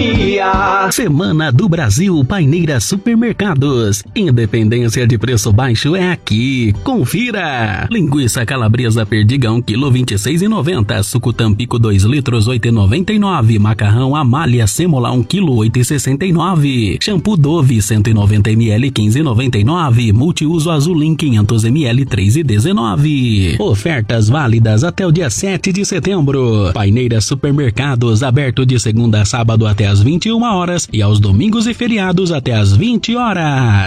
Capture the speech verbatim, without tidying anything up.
economia. Semana do Brasil Paineira Supermercados. Independência de preço baixo é aqui. Confira. Linguiça calabresa perdiga um quilo vinte e seis e noventa. Suco Tampico dois litros oito e noventa e nove. Macarrão Amália Sêmola um quilo oito e sessenta e nove. Shampoo Dove cento e noventa mililitros quinze e noventa e nove. Multiuso Azulim quinhentos mililitros três e dezenove. Ofertas válidas até o dia sete de setembro. Paineira Supermercados aberto de segunda a sábado até às vinte e uma horas e aos domingos e feriados até às vinte horas.